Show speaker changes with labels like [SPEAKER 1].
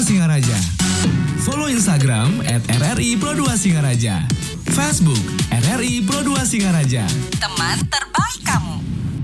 [SPEAKER 1] Singaraja. Follow Instagram @RRI Pro 2 Singaraja. Facebook RRI Pro 2 Singaraja.
[SPEAKER 2] Teman terbaik kamu.